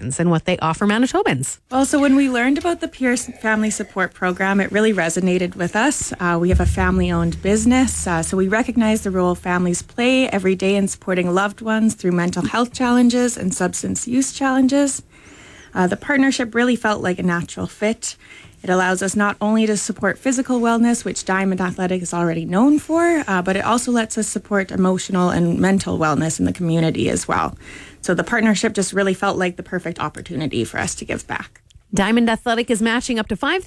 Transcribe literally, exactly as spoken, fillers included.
organizations and what they offer Manitobans. Well, so when we learned about the Pearce Family Support Program, it really resonated with us. Uh, we have a family-owned business, uh, so we recognize the role families play every day in supporting loved ones through mental health challenges and substance use challenges. Uh, the partnership really felt like a natural fit. It allows us not only to support physical wellness, which Diamond Athletic is already known for, uh, but it also lets us support emotional and mental wellness in the community as well. So the partnership just really felt like the perfect opportunity for us to give back. Diamond Athletic is matching up to five